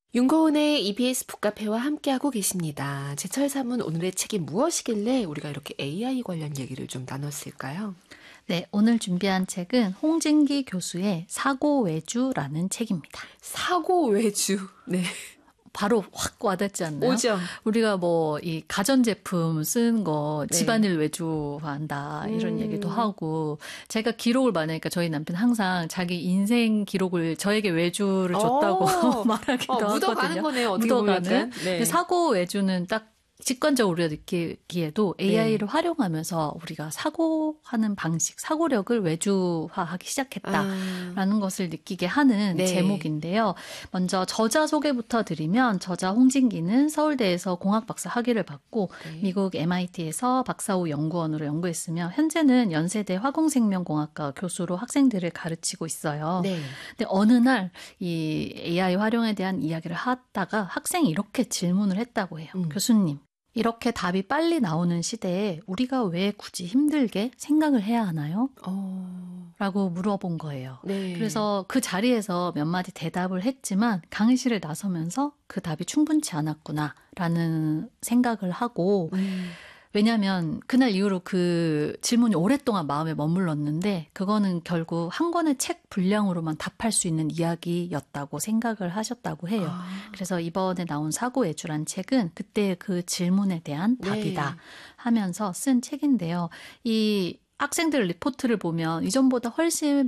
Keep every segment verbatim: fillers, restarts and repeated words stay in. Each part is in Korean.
윤고은의 이비에스 북카페와 함께하고 계십니다. 제철 사문 오늘의 책이 무엇이길래 우리가 이렇게 에이아이 관련 얘기를 좀 나눴을까요? 네, 오늘 준비한 책은 홍진기 교수의 사고외주라는 책입니다. 사고외주. 네. 바로 확 와닿지 않나요? 오죠. 우리가 뭐 이 가전제품 쓴 거 네. 집안일 외주화한다 이런 음. 얘기도 하고, 제가 기록을 많으니까 저희 남편 항상 자기 인생 기록을 저에게 외주를 줬다고 어, 말하기도 어, 하거든요. 묻어가는 거네요. 어떻게 묻어가는. 보면. 네. 근데 사고 외주는 딱 직관적으로 우리가 느끼기에도 에이아이를 네. 활용하면서 우리가 사고하는 방식, 사고력을 외주화하기 시작했다라는 아. 것을 느끼게 하는 네. 제목인데요. 먼저 저자 소개부터 드리면, 저자 홍진기는 서울대에서 공학 박사 학위를 받고 네. 미국 엠아이티에서 박사 후 연구원으로 연구했으며 현재는 연세대 화공생명공학과 교수로 학생들을 가르치고 있어요. 네. 근데 어느 날 이 에이아이 활용에 대한 이야기를 하다가 학생이 이렇게 질문을 했다고 해요. 음. 교수님, 이렇게 답이 빨리 나오는 시대에 우리가 왜 굳이 힘들게 생각을 해야 하나요? 어. 라고 물어본 거예요. 네. 그래서 그 자리에서 몇 마디 대답을 했지만 강의실을 나서면서 그 답이 충분치 않았구나라는 생각을 하고, 음. 왜냐하면 그날 이후로 그 질문이 오랫동안 마음에 머물렀는데 그거는 결국 한 권의 책 분량으로만 답할 수 있는 이야기였다고 생각을 하셨다고 해요. 아. 그래서 이번에 나온 사고외주란 책은 그때 그 질문에 대한 답이다 네. 하면서 쓴 책인데요. 이 학생들 리포트를 보면 이전보다 훨씬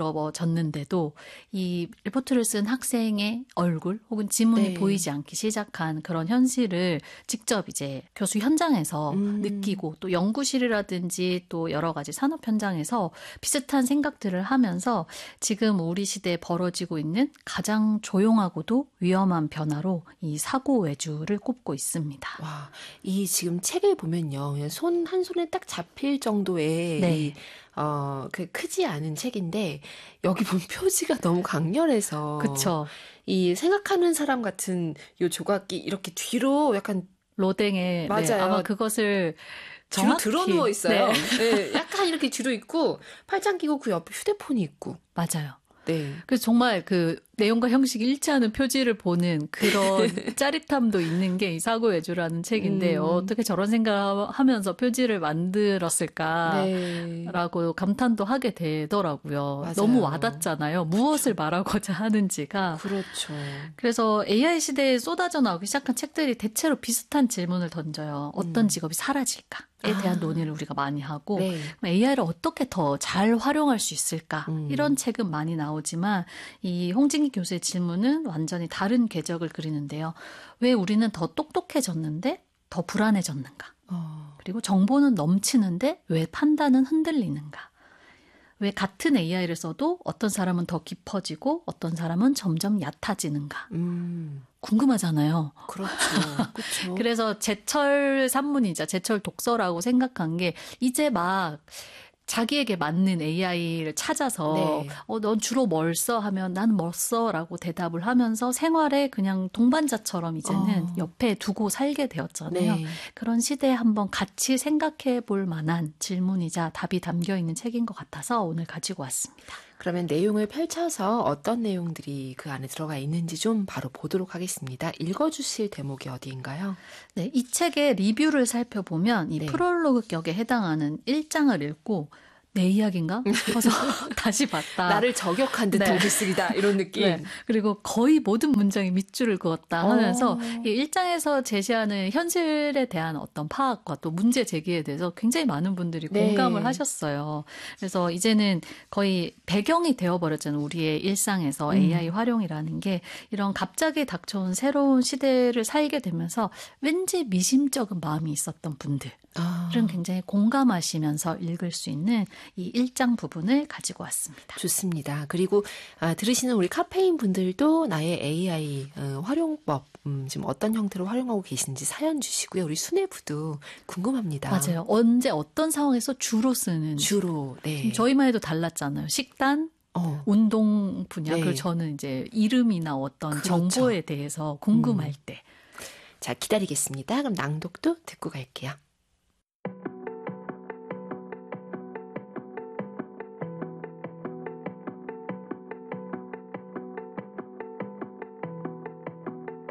매끄러워졌는데도 이 리포트를 쓴 학생의 얼굴 혹은 지문이 네. 보이지 않기 시작한 그런 현실을 직접 이제 교수 현장에서 음. 느끼고, 또 연구실이라든지 또 여러 가지 산업 현장에서 비슷한 생각들을 하면서 지금 우리 시대에 벌어지고 있는 가장 조용하고도 위험한 변화로 이 사고 외주를 꼽고 있습니다. 와, 이 지금 책을 보면요. 그냥 손, 한 손에 딱 잡힐 정도의 네. 이, 어, 그 크지 않은 책인데, 여기 보면 표지가 너무 강렬해서. 그쵸. 이 생각하는 사람 같은 요 조각이 이렇게 뒤로 약간 로댕에 맞아요. 네, 아마 그것을 뒤로 정확히 들어 누워 있어요. 네. 네, 약간 이렇게 뒤로 있고, 팔짱 끼고 그 옆에 휴대폰이 있고. 맞아요. 네. 그래서 정말 그 내용과 형식이 일치하는 표지를 보는 그런 짜릿함도 있는 게 이 사고외주라는 책인데, 음. 어떻게 저런 생각하면서 표지를 만들었을까라고 네. 감탄도 하게 되더라고요. 맞아요. 너무 와닿잖아요. 무엇을 말하고자 하는지가. 그렇죠. 그래서 에이아이 시대에 쏟아져 나오기 시작한 책들이 대체로 비슷한 질문을 던져요. 어떤 음. 직업이 사라질까에 대한 아. 논의를 우리가 많이 하고, 네. 에이아이를 어떻게 더 잘 활용할 수 있을까? 음. 이런 책은 많이 나오지만 이 홍진기 교수의 질문은 완전히 다른 궤적을 그리는데요. 왜 우리는 더 똑똑해졌는데 더 불안해졌는가? 어. 그리고 정보는 넘치는데 왜 판단은 흔들리는가? 왜 같은 에이아이를 써도 어떤 사람은 더 깊어지고 어떤 사람은 점점 얕아지는가? 음. 궁금하잖아요. 그렇죠. 그렇죠. 그래서 제철 산문이자 제철 독서라고 생각한 게, 이제 막 자기에게 맞는 에이아이를 찾아서 네. 어, 넌 주로 뭘 써? 하면 나는 뭐 써? 라고 대답을 하면서 생활에 그냥 동반자처럼 이제는 어. 옆에 두고 살게 되었잖아요. 네. 그런 시대에 한번 같이 생각해 볼 만한 질문이자 답이 담겨 있는 책인 것 같아서 오늘 가지고 왔습니다. 그러면 내용을 펼쳐서 어떤 내용들이 그 안에 들어가 있는지 좀 바로 보도록 하겠습니다. 읽어주실 대목이 어디인가요? 네, 이 책의 리뷰를 살펴보면 이 네. 프롤로그 격에 해당하는 일 장을 읽고 내 이야기인가 싶어서 다시 봤다. 나를 저격한 듯한 네. 글쓰기다 이런 느낌. 네. 그리고 거의 모든 문장이 밑줄을 그었다 하면서 어. 이 일 장에서 제시하는 현실에 대한 어떤 파악과 또 문제 제기에 대해서 굉장히 많은 분들이 네. 공감을 하셨어요. 그래서 이제는 거의 배경이 되어버렸잖아요. 우리의 일상에서 음. 에이아이 활용이라는 게 이런 갑자기 닥쳐온 새로운 시대를 살게 되면서 왠지 미심쩍은 마음이 있었던 분들. 아. 은 굉장히 공감하시면서 읽을 수 있는 이 일 장 부분을 가지고 왔습니다. 좋습니다. 그리고 아, 들으시는 우리 카페인 분들도 나의 에이아이 어, 활용법 음, 지금 어떤 형태로 활용하고 계신지 사연 주시고요. 우리 수뇌부도 궁금합니다. 맞아요. 언제 어떤 상황에서 주로 쓰는 주로 네. 저희만 해도 달랐잖아요. 식단, 어. 운동 분야. 네. 그리고 저는 이제 이름이나 어떤 그렇죠. 정보에 대해서 궁금할 음. 때. 자, 기다리겠습니다. 그럼 낭독도 듣고 갈게요.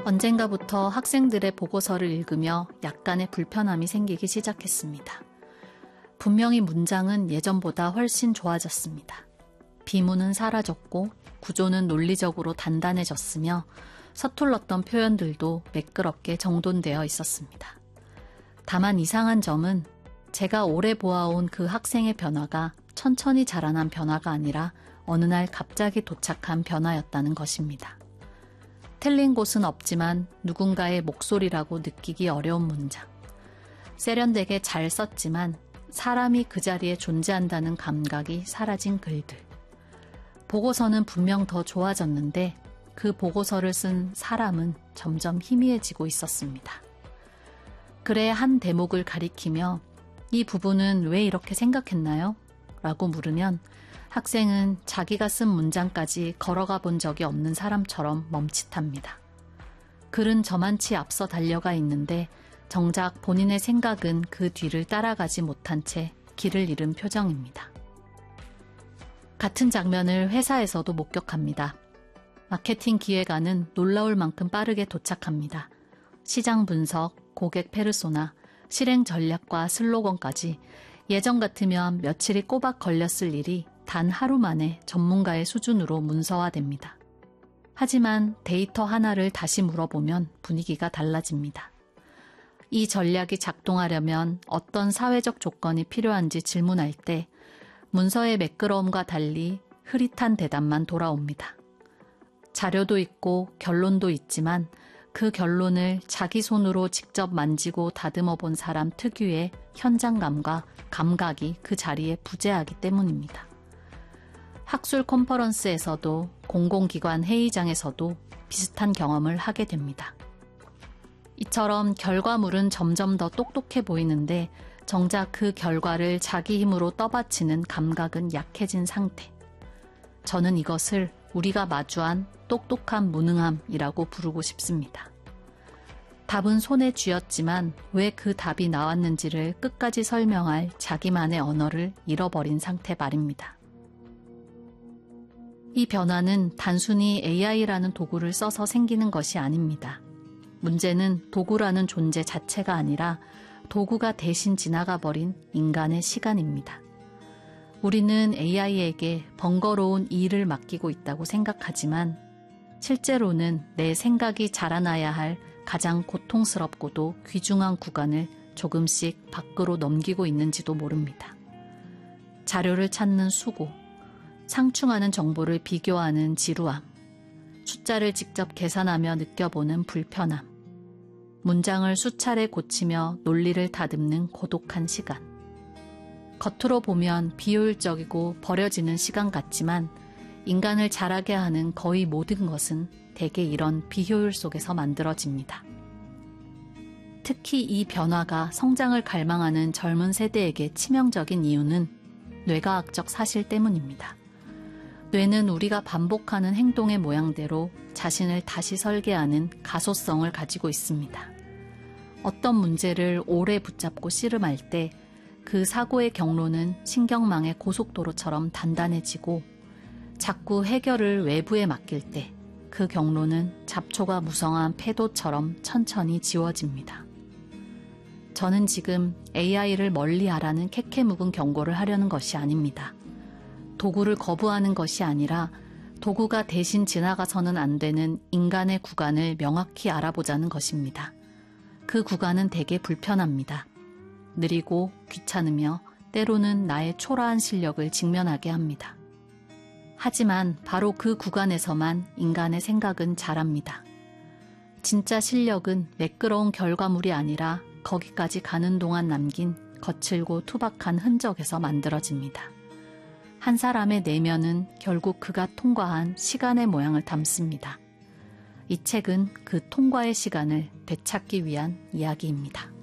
언젠가부터 학생들의 보고서를 읽으며 약간의 불편함이 생기기 시작했습니다. 분명히 문장은 예전보다 훨씬 좋아졌습니다. 비문은 사라졌고 구조는 논리적으로 단단해졌으며 서툴렀던 표현들도 매끄럽게 정돈되어 있었습니다. 다만 이상한 점은 제가 오래 보아온 그 학생의 변화가 천천히 자라난 변화가 아니라 어느 날 갑자기 도착한 변화였다는 것입니다. 틀린 곳은 없지만 누군가의 목소리라고 느끼기 어려운 문장. 세련되게 잘 썼지만 사람이 그 자리에 존재한다는 감각이 사라진 글들. 보고서는 분명 더 좋아졌는데 그 보고서를 쓴 사람은 점점 희미해지고 있었습니다. 글의 한 대목을 가리키며 이 부분은 왜 이렇게 생각했나요? 라고 물으면 학생은 자기가 쓴 문장까지 걸어가 본 적이 없는 사람처럼 멈칫합니다. 글은 저만치 앞서 달려가 있는데 정작 본인의 생각은 그 뒤를 따라가지 못한 채 길을 잃은 표정입니다. 같은 장면을 회사에서도 목격합니다. 마케팅 기획안은 놀라울 만큼 빠르게 도착합니다. 시장 분석, 고객 페르소나, 실행 전략과 슬로건까지 예전 같으면 며칠이 꼬박 걸렸을 일이 단 하루 만에 전문가의 수준으로 문서화됩니다. 하지만 데이터 하나를 다시 물어보면 분위기가 달라집니다. 이 전략이 작동하려면 어떤 사회적 조건이 필요한지 질문할 때 문서의 매끄러움과 달리 흐릿한 대답만 돌아옵니다. 자료도 있고 결론도 있지만 그 결론을 자기 손으로 직접 만지고 다듬어 본 사람 특유의 현장감과 감각이 그 자리에 부재하기 때문입니다. 학술 컨퍼런스에서도 공공기관 회의장에서도 비슷한 경험을 하게 됩니다. 이처럼 결과물은 점점 더 똑똑해 보이는데 정작 그 결과를 자기 힘으로 떠받치는 감각은 약해진 상태. 저는 이것을 우리가 마주한 똑똑한 무능함이라고 부르고 싶습니다. 답은 손에 쥐었지만 왜 그 답이 나왔는지를 끝까지 설명할 자기만의 언어를 잃어버린 상태 말입니다. 이 변화는 단순히 에이아이라는 도구를 써서 생기는 것이 아닙니다. 문제는 도구라는 존재 자체가 아니라 도구가 대신 지나가 버린 인간의 시간입니다. 우리는 에이아이에게 번거로운 일을 맡기고 있다고 생각하지만 실제로는 내 생각이 자라나야 할 가장 고통스럽고도 귀중한 구간을 조금씩 밖으로 넘기고 있는지도 모릅니다. 자료를 찾는 수고, 상충하는 정보를 비교하는 지루함, 숫자를 직접 계산하며 느껴보는 불편함, 문장을 수차례 고치며 논리를 다듬는 고독한 시간. 겉으로 보면 비효율적이고 버려지는 시간 같지만 인간을 자라게 하는 거의 모든 것은 대개 이런 비효율 속에서 만들어집니다. 특히 이 변화가 성장을 갈망하는 젊은 세대에게 치명적인 이유는 뇌과학적 사실 때문입니다. 뇌는 우리가 반복하는 행동의 모양대로 자신을 다시 설계하는 가소성을 가지고 있습니다. 어떤 문제를 오래 붙잡고 씨름할 때 그 사고의 경로는 신경망의 고속도로처럼 단단해지고 자꾸 해결을 외부에 맡길 때 그 경로는 잡초가 무성한 폐도처럼 천천히 지워집니다. 저는 지금 에이아이를 멀리하라는 캐캐 묵은 경고를 하려는 것이 아닙니다. 도구를 거부하는 것이 아니라 도구가 대신 지나가서는 안 되는 인간의 구간을 명확히 알아보자는 것입니다. 그 구간은 되게 불편합니다. 느리고 귀찮으며 때로는 나의 초라한 실력을 직면하게 합니다. 하지만 바로 그 구간에서만 인간의 생각은 자랍니다. 진짜 실력은 매끄러운 결과물이 아니라 거기까지 가는 동안 남긴 거칠고 투박한 흔적에서 만들어집니다. 한 사람의 내면은 결국 그가 통과한 시간의 모양을 담습니다. 이 책은 그 통과의 시간을 되찾기 위한 이야기입니다.